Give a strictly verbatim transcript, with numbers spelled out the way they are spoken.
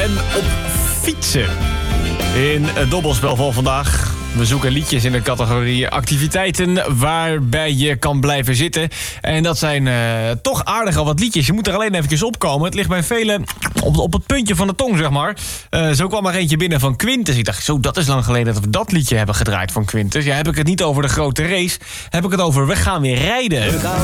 en op fietsen. In het dobbelspel van vandaag. We zoeken liedjes in de categorie activiteiten waarbij je kan blijven zitten. En dat zijn uh, toch aardig al wat liedjes. Je moet er alleen eventjes opkomen. Het ligt bij velen op, op het puntje van de tong, zeg maar. Uh, zo kwam er eentje binnen van Quintus. Ik dacht, zo, dat is lang geleden dat we dat liedje hebben gedraaid van Quintus. Ja, heb ik het niet over de grote race. Heb ik het over We gaan weer rijden. We gaan